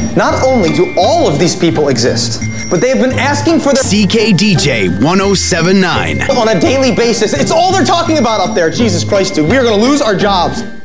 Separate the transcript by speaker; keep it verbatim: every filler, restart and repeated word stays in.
Speaker 1: Not only do all of these people exist, but they have been asking for the
Speaker 2: C K D J one oh seven point nine
Speaker 1: on a daily basis. It's all they're talking about up there. Jesus Christ, dude. We are going to lose our jobs.